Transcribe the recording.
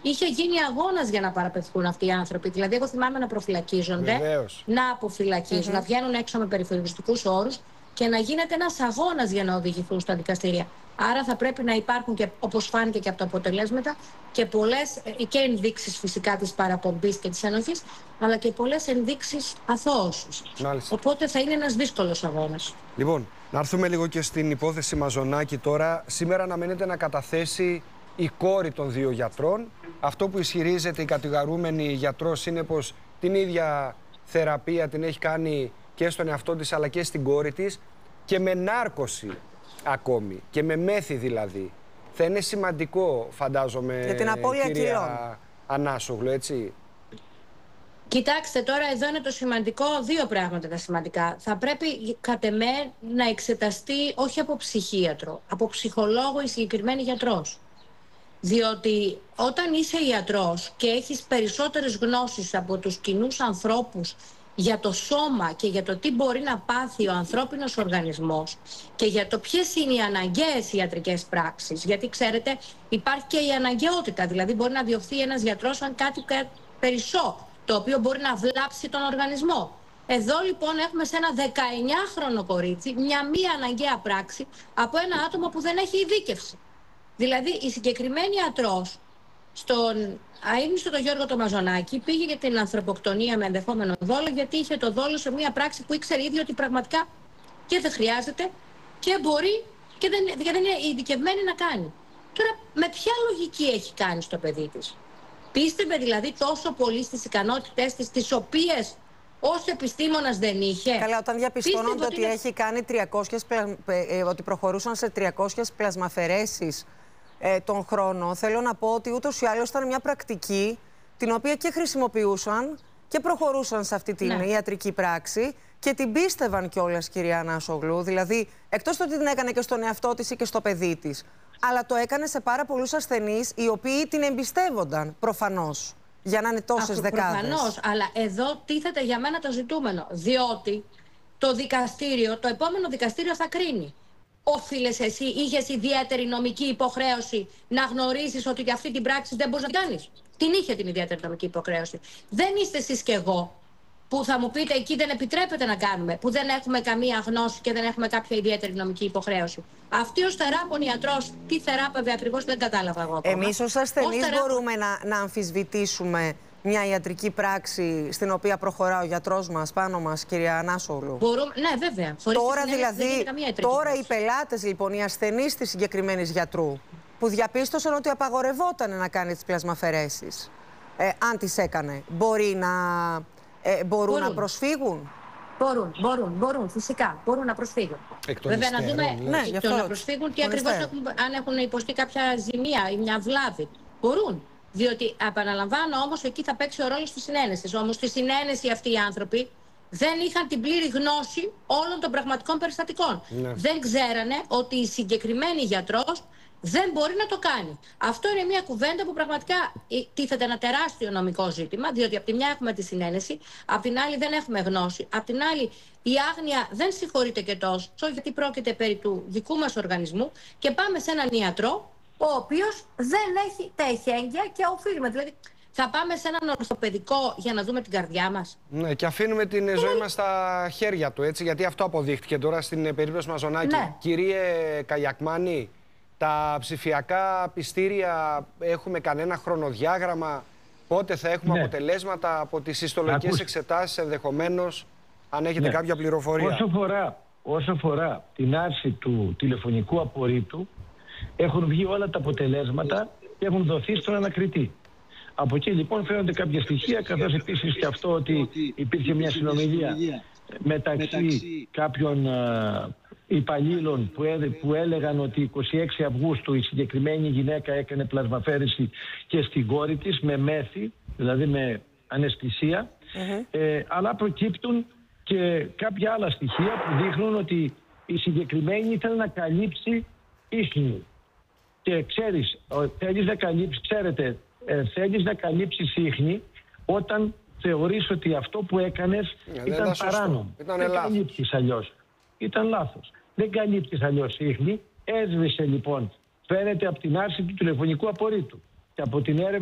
είχε γίνει αγώνας για να παραπευθούν αυτοί οι άνθρωποι. Δηλαδή, εγώ θυμάμαι να προφυλακίζονται, να αποφυλακίζουν, να βγαίνουν έξω με περιφερειακούς όρους και να γίνεται ένας αγώνας για να οδηγηθούν στα δικαστήρια. Άρα θα πρέπει να υπάρχουν, και όπως φάνηκε και από τα αποτελέσματα, και πολλές και ενδείξεις φυσικά της παραπομπής και της ενοχής, αλλά και πολλές ενδείξεις αθώωσης. Οπότε θα είναι ένας δύσκολος αγώνας. Λοιπόν, να έρθουμε λίγο και στην υπόθεση Μαζονάκη τώρα. Σήμερα αναμένεται να καταθέσει η κόρη των δύο γιατρών. Αυτό που ισχυρίζεται η κατηγορούμενη γιατρός είναι πως την ίδια θεραπεία την έχει κάνει και στον εαυτό της αλλά και στην κόρη της και με νάρκωση ακόμη και με μέθη δηλαδή. Θα είναι σημαντικό, φαντάζομαι, για την απώλεια κυρία Ανάσογλου, έτσι. Κοιτάξτε, τώρα εδώ είναι το σημαντικό, δύο πράγματα τα σημαντικά. Θα πρέπει κατ' εμέ να εξεταστεί όχι από ψυχίατρο, από ψυχολόγο ή συγκεκριμένη γιατρός. Διότι όταν είσαι ιατρός και έχεις περισσότερες γνώσεις από τους κοινούς ανθρώπους για το σώμα και για το τι μπορεί να πάθει ο ανθρώπινος οργανισμός και για το ποιες είναι οι αναγκαίες ιατρικές πράξεις, γιατί ξέρετε υπάρχει και η αναγκαιότητα, δηλαδή μπορεί να διωχθεί ένας γιατρός αν κάτι περισσό, το οποίο μπορεί να βλάψει τον οργανισμό. Εδώ λοιπόν έχουμε σε ένα 19χρονο κορίτσι μια μία αναγκαία πράξη από ένα άτομο που δεν έχει ειδίκευση. Δηλαδή η συγκεκριμένη ιατρός στον αείμνηστο τον Γιώργο το Μαζονάκη πήγε για την ανθρωποκτονία με ενδεχόμενο δόλο, γιατί είχε το δόλο σε μια πράξη που ήξερε ήδη ότι πραγματικά και δεν χρειάζεται και μπορεί και δεν είναι ειδικευμένη να κάνει. Τώρα με ποια λογική έχει κάνει στο παιδί της? Πίστευε δηλαδή τόσο πολύ στις ικανότητές της, τις οποίες ως επιστήμονας δεν είχε? Καλά, όταν διαπιστώνονται ότι έχει κάνει 300, ότι προχωρούσαν σε 300 πλασμαφαιρέσεις τον χρόνο, θέλω να πω ότι ούτως ή άλλως ήταν μια πρακτική την οποία και χρησιμοποιούσαν και προχωρούσαν σε αυτή την ιατρική πράξη και την πίστευαν κιόλας, κυρία Ανάσογλου. Δηλαδή, εκτός το ότι την έκανε και στον εαυτό της ή και στο παιδί της, αλλά το έκανε σε πάρα πολλούς ασθενείς οι οποίοι την εμπιστεύονταν προφανώς για να είναι τόσες δεκάδες. Προφανώς, αλλά εδώ τίθεται για μένα το ζητούμενο, διότι το δικαστήριο, το επόμενο δικαστήριο θα κρίνει. Όφιλες εσύ, είχες ιδιαίτερη νομική υποχρέωση να γνωρίζεις ότι για αυτή την πράξη δεν μπορείς να την κάνεις? Την είχε την ιδιαίτερη νομική υποχρέωση. Δεν είστε εσείς και εγώ που θα μου πείτε εκεί δεν επιτρέπεται να κάνουμε, που δεν έχουμε καμία γνώση και δεν έχουμε κάποια ιδιαίτερη νομική υποχρέωση. Αυτή ως θεράπων ιατρός, τι θεράπευε ακριβώς, δεν κατάλαβα εγώ ακόμα. Εμείς ως ασθενείς μπορούμε να αμφισβητήσουμε μια ιατρική πράξη στην οποία προχωρά ο γιατρός μας πάνω μας, κυρία Ανάσογλου? Μπορούμε, ναι, βέβαια. Τώρα δηλαδή, τώρα οι πελάτες λοιπόν, οι ασθενείς της συγκεκριμένης γιατρού, που διαπίστωσαν ότι απαγορευόταν να κάνει τις πλασμαφαιρέσεις, αν τις έκανε, μπορούν να προσφύγουν? Μπορούν, φυσικά. Μπορούν να προσφύγουν. Βέβαια, να δούμε να προσφύγουν τι ακριβώς αν έχουν υποστεί κάποια ζημία ή μια βλάβη. Μπορούν. Διότι, επαναλαμβάνω, όμως εκεί θα παίξει ο ρόλος της συνένεσης. Όμως στη συνένεση αυτοί οι άνθρωποι δεν είχαν την πλήρη γνώση όλων των πραγματικών περιστατικών. Δεν ξέρανε ότι η συγκεκριμένη γιατρός δεν μπορεί να το κάνει. Αυτό είναι μια κουβέντα που πραγματικά τίθεται ένα τεράστιο νομικό ζήτημα, διότι από τη μια έχουμε τη συνένεση, από την άλλη δεν έχουμε γνώση, από την άλλη η άγνοια δεν συγχωρείται και τόσο, γιατί πρόκειται περί του δικού μας οργανισμού και πάμε σε έναν ιατρό ο οποίος δεν έχει τα εχέγγυα και οφείλουμε. Δηλαδή, θα πάμε σε έναν ορθοπαιδικό για να δούμε την καρδιά μας? Ναι, και αφήνουμε την ζωή μας στα χέρια του, έτσι, γιατί αυτό αποδείχτηκε τώρα στην περίπτωση Μαζονάκη. Κύριε Καγιακμάνη, τα ψηφιακά πιστήρια έχουμε κανένα χρονοδιάγραμμα? Πότε θα έχουμε αποτελέσματα από τις ιστολογικές εξετάσεις ενδεχομένως, αν έχετε κάποια πληροφορία? Όσο αφορά την άρση του τηλεφωνικού απορρίτου, έχουν βγει όλα τα αποτελέσματα και έχουν δοθεί στον ανακριτή. Από εκεί λοιπόν φαίνονται κάποια στοιχεία, καθώς επίσης και αυτό ότι υπήρχε μια συνομιλία μεταξύ κάποιων υπαλλήλων που έλεγαν ότι 26 Αυγούστου η συγκεκριμένη γυναίκα έκανε πλασμαφέρηση και στην κόρη της με μέθη, δηλαδή με αναισθησία, αλλά προκύπτουν και κάποια άλλα στοιχεία που δείχνουν ότι η συγκεκριμένη ήθελε να καλύψει ίχνη. Και ξέρεις, θέλεις να καλύψεις ίχνη όταν θεωρείς ότι αυτό που έκανες ήταν παράνομο. Δεν καλύψεις αλλιώς. Ήταν λάθος. Δεν καλύψεις αλλιώς ίχνη. Έσβησε λοιπόν, φαίνεται, από την άρση του τηλεφωνικού απορρίτου και από την έρευνα